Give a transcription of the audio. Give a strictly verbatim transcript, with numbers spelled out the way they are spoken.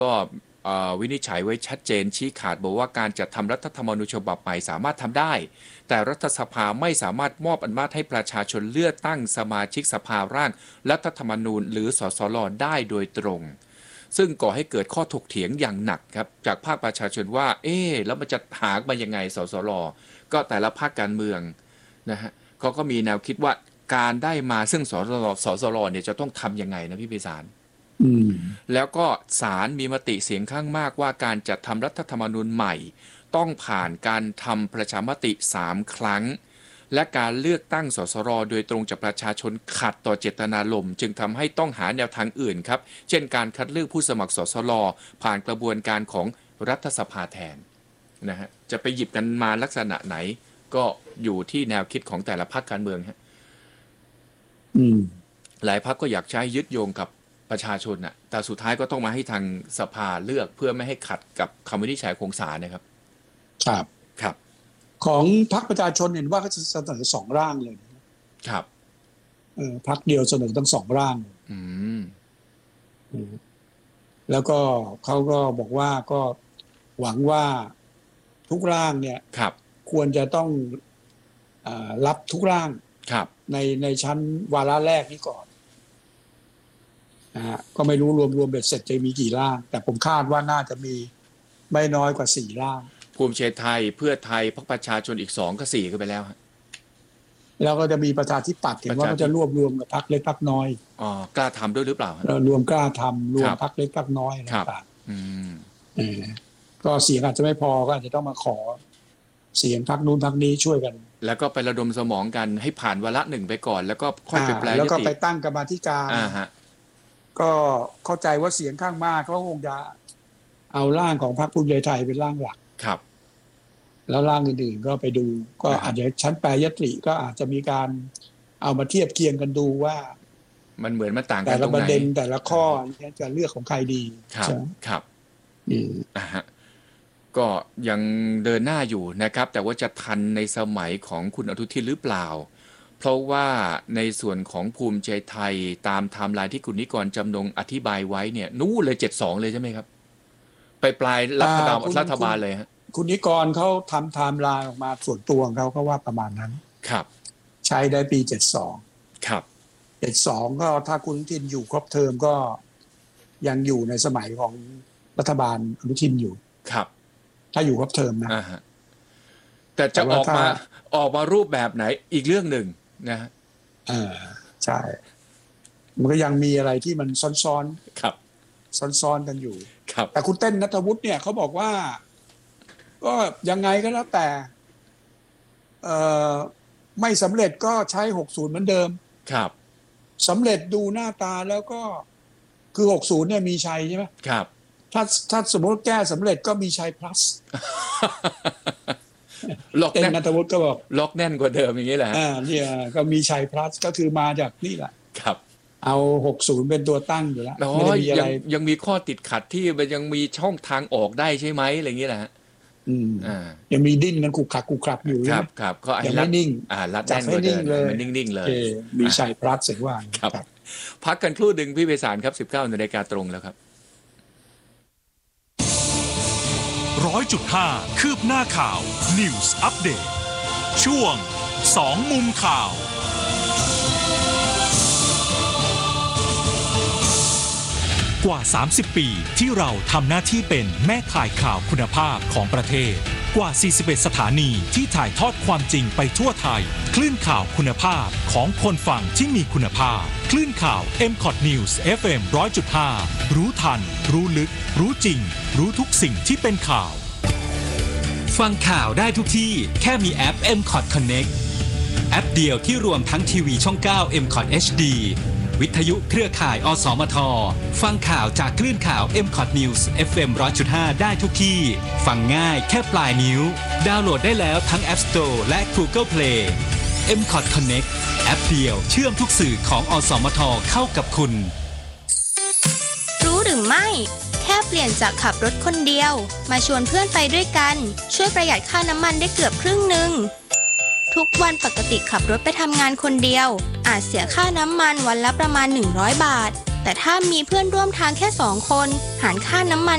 ก็วินิจฉัยไว้ชัดเจนชี้ขาดบอกว่าการจัดทำรัฐธรรมนูญฉบับใหม่สามารถทำได้แต่รัฐสภาไม่สามารถมอบอำนาจให้ประชาชนเลือกตั้งสมาชิกสภาร่างรัฐธรรมนูญหรือสสรได้โดยตรงซึ่งก่อให้เกิดข้อถกเถียงอย่างหนักครับจากภาคประชาชนว่าเอ๊ะแล้วมันจะหามายังไงสสรก็แต่ละภาคการเมืองนะฮะเขาก็มีแนวคิดว่าการได้มาซึ่งสสรสสรเนี่ยจะต้องทำยังไงนะพี่พิสารแล้วก็ศาลมีมติเสียงข้างมากว่าการจัดทำรัฐธรรมนูญใหม่ต้องผ่านการทำประชามติสามครั้งและการเลือกตั้งสสรโดยตรงจากประชาชนขัดต่อเจตนารมณ์จึงทำให้ต้องหาแนวทางอื่นครับเช่นการคัดเลือกผู้สมัครสสรผ่านกระบวนการของรัฐสภาแทนนะฮะจะไปหยิบกันมาลักษณะไหนก็อยู่ที่แนวคิดของแต่ละพรรคการเมืองฮะหลายพรรคก็อยากใช้ยึดโยงกับประชาชนน่ะแต่สุดท้ายก็ต้องมาให้ทางสภาเลือกเพื่อไม่ให้ขัดกับคำวินิจฉัยของศาลนะครับครับครับของพรรคประชาชนเห็นว่าเขาจะเสนอสองร่างเลยครับเออพรรคเดียวเสนอทั้งสองร่างอืมแล้วก็เขาก็บอกว่าก็หวังว่าทุกร่างเนี่ยครับควรจะต้องอ่ารับทุกร่างครับในในชั้นวาระแรกนี้ก่อนนะฮะก็ไม่รู้รวมรวมเบ็ดเสร็จจะมีกี่ร่างแต่ผมคาดว่าน่าจะมีไม่น้อยกว่าสี่ร่างภูมิใจไทยเพื่อไทยพรรคประชาชนอีกสองก็สี่ก็ไปแล้วฮะแล้วก็จะมีประชาธิปัตย์เห็นว่าก็จะรวบรวมกับพรรคเล็กพรรคน้อยอ๋อกล้าทำด้วยหรือเปล่าเรารวมกล้าทำรวมพรรคเล็กพรรคน้อยต่างๆก็เสียงอาจจะไม่พอก็อาจจะต้องมาขอเสียงพรรคนู้นพรรคนี้ช่วยกันแล้วก็ไประดมสมองกันให้ผ่านวาระหนึ่งไปก่อนแล้วก็ค่อยไปแปลยติแล้วก็ไปตั้งกรรมาธิการก็เข้าใจว่าเสียงข้างมากเขาคงจะเอาร่างของพรรคภูมิใจไทยเป็นร่างหลักครับแล้วร่างอื่นๆก็ไปดูก็อาจจะชั้นแปรยติก็อาจจะมีการเอามาเทียบเคียงกันดูว่ามันเหมือนมันต่างกันตรงไหนแต่ละประเด็นแต่ละข้อจะเลือกของใครดีครับครับอืมอ่าฮะก็ยังเดินหน้าอยู่นะครับแต่ว่าจะทันในสมัยของคุณอนุทินหรือเปล่าเพราะว่าในส่วนของภูมิใจไทยตามไทม์ไลน์ที่คุณนิกรจำนงอธิบายไว้เนี่ยนู่นเลยเจ็ดสองเลยใช่ไหมครับไปปลายรัฐบาลรัฐบาลเลยฮะคุณนิกรเขาทำไทม์ไลน์ออกมาส่วนตัวของเขาเขาว่าประมาณนั้นครับใช้ได้ปีเจ็ดสองครับเจ็ดสองก็ถ้าคุณอนุทินอยู่ครบเทอมก็ยังอยู่ในสมัยของรัฐบาลอนุทินอยู่ครับถ้าอยู่ครบเทอมนะแต่จะออกมาออกมารูปแบบไหนอีกเรื่องหนึ่งนะฮะอ่าใช่มันก็ยังมีอะไรที่มันซ้อนๆครับซ้อนๆกันอยู่ครับแต่คุณเต้นณัฐวุฒิเนี่ยเขาบอกว่าก็ยังไงก็แล้วแต่เอ่อไม่สำเร็จก็ใช้หกสิบเหมือนเดิมครับสำเร็จดูหน้าตาแล้วก็คือหกสิบเนี่ยมีชัยใช่ไหมครับถ้าถ้าสมมติแก้สำเร็จก็มีชัย plus ล็อกแน่นณัฐวุฒิก็บอกล็อกแน่นกว่าเดิมอย่างนี้แหละอ่าเนี่ยก็มีชัย plus ก็คือมาจากนี่แหละครับเอาหกสิบเป็นตัวตั้งอยู่แล้วไม่ได้มีอะไรยังมีข้อติดขัดที่มันยังมีช่องทางออกได้ใช่ไหมอะไรอย่างนี้แหละอืมอ่ายังมีดิ้นกันขุกขักขุกขักอยู่ครับครับก็ยังไม่นิ่งอ่ารัดแน่นกว่าเดิมมันนิ่งๆเลยมีชัย plus เสียว่าครับพักกันครู่ดึงพี่ไพศาลครับสิบเก้านาฬิกาตรงแล้วครับร้อยจุดห้าคืบหน้าข่าว News Update ช่วงสองมุมข่าวกว่าสามสิบปีที่เราทำหน้าที่เป็นแม่ข่ายข่าวคุณภาพของประเทศกว่าสี่สิบเอ็ดสถานีที่ถ่ายทอดความจริงไปทั่วไทยคลื่นข่าวคุณภาพของคนฟังที่มีคุณภาพคลื่นข่าว เอ็ม คอท News เอฟ เอ็ม หนึ่งร้อยจุดห้า รู้ทันรู้ลึกรู้จริงรู้ทุกสิ่งที่เป็นข่าวฟังข่าวได้ทุกที่แค่มีแอป เอ็ม คอท Connect แอปเดียวที่รวมทั้งทีวีช่อง เก้า เอ็ม คอท เอช ดี วิทยุเครือข่ายอสมทฟังข่าวจากคลื่นข่าว เอ็ม คอท News เอฟ เอ็ม หนึ่งร้อยจุดห้า ได้ทุกที่ฟังง่ายแค่ปลายนิ้วดาวน์โหลดได้แล้วทั้ง App Store และ Google Play เอ็ม คอท Connect แอปเดียวเชื่อมทุกสื่อของอสมทเข้ากับคุณรู้หรือไม่แค่เปลี่ยนจากขับรถคนเดียวมาชวนเพื่อนไปด้วยกันช่วยประหยัดค่าน้ำมันได้เกือบครึ่งหนึ่งทุกวันปกติขับรถไปทำงานคนเดียวอาจเสียค่าน้ำมันวันละประมาณหนึ่งร้อยบาทแต่ถ้ามีเพื่อนร่วมทางแค่สองคนหารค่าน้ำมัน